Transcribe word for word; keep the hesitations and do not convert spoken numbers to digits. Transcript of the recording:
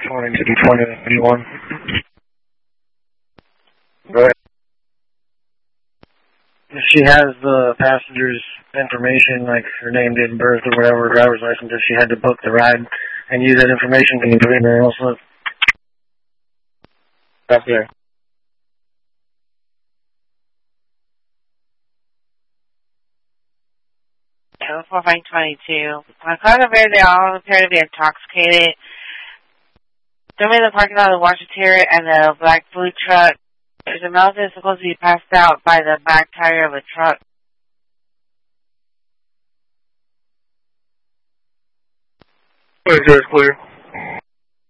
twenty to twenty eighty-one. Right. If she has the passenger's information, like her name, date of birth, or whatever, driver's license, if she had to book the ride and use that information, can you put it in her mail slip? That's there. four five twenty-two. My cars are very, they all appear to be intoxicated. Somebody in the parking lot of the Washington and the black blue truck. There's a male that's supposed to be passed out by the back tire of a truck. Is yours clear?